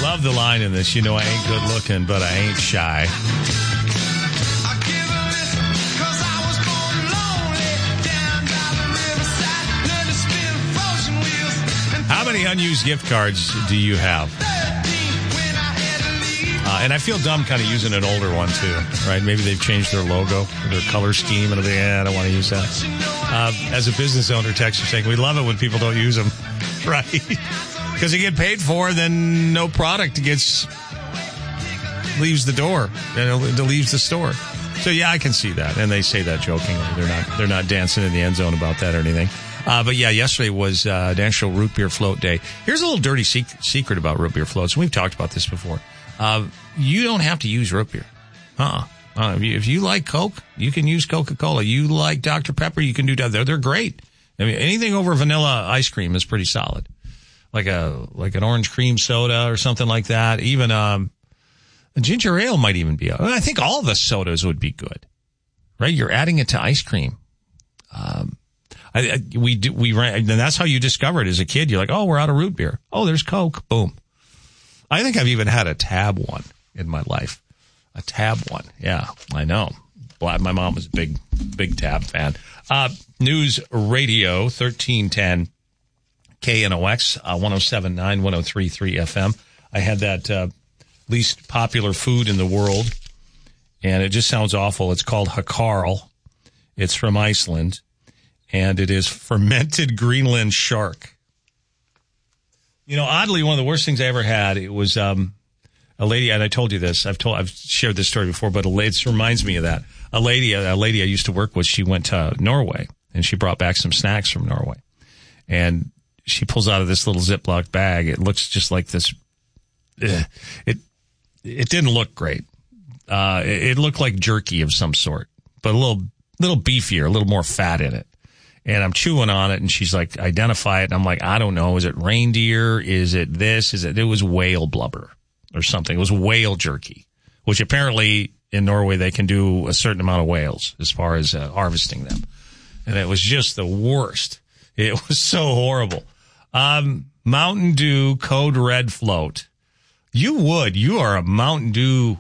Love the line in this. You know, I ain't good looking, but I ain't shy. How many unused gift cards do you have? And I feel dumb kind of using an older one, too, right? Maybe they've changed their logo, their color scheme, and I don't want to use that. As a business owner, text you saying, we love it when people don't use them, right? Because you get paid for, then no product leaves the door, and it leaves the store. So, yeah, I can see that. And they say that jokingly. They're not dancing in the end zone about that or anything. But yeah, yesterday was National Root Beer Float Day. Here's a little dirty secret about root beer floats. We've talked about this before. You don't have to use root beer. If you like Coke, you can use Coca-Cola. You like Dr. Pepper, you can do that. They're great. I mean, anything over vanilla ice cream is pretty solid. Like an orange cream soda or something like that. Even a ginger ale might even be. I think all the sodas would be good, right? You're adding it to ice cream. And that's how you discover it as a kid. You're like, oh, we're out of root beer. Oh, there's Coke. Boom. I think I've even had a Tab one in my life. A Tab one. Yeah, I know. My mom was a big Tab fan. News Radio 1310 KNOX 107.9 103.3 FM. I had that least popular food in the world, and it just sounds awful. It's called Hakarl. It's from Iceland, and it is fermented Greenland shark. You know, oddly, one of the worst things I ever had, it was a lady, and I told you this. I've shared this story before, but it reminds me of that. A lady I used to work with, she went to Norway, and she brought back some snacks from Norway. And she pulls out of this little Ziploc bag. It looks just like this. It didn't look great. It looked like jerky of some sort, but a little beefier, a little more fat in it. And I'm chewing on it, and she's like, identify it. And I'm like, I don't know. Is it reindeer? Is it this? It was whale blubber or something. It was whale jerky, which apparently in Norway they can do a certain amount of whales as far as harvesting them. And it was just the worst. It was so horrible. Mountain Dew Code Red float. You are a Mountain Dew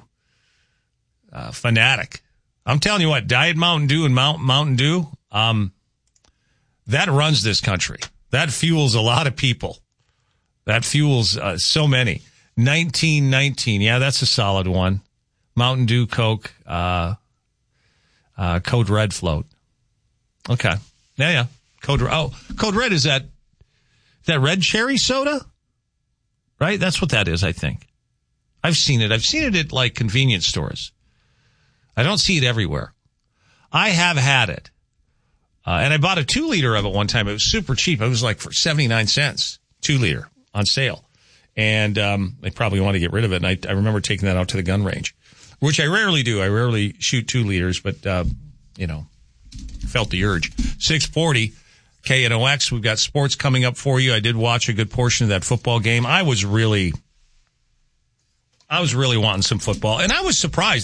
fanatic. I'm telling you what, Diet Mountain Dew and Mountain Dew, that runs this country. That fuels a lot of people. That fuels so many. 1919, yeah, that's a solid one. Mountain Dew, Coke, Code Red float. Okay, yeah. Code Red, is that red cherry soda? Right, that's what that is. I think I've seen it. I've seen it at like convenience stores. I don't see it everywhere. I have had it. And I bought a 2-liter of it one time. It was super cheap. It was like for 79 cents, 2-liter on sale. And I probably want to get rid of it. And I remember taking that out to the gun range, which I rarely do. I rarely shoot 2 liters, but, felt the urge. 640 KNOX. We've got sports coming up for you. I did watch a good portion of that football game. I was really wanting some football, and I was surprised.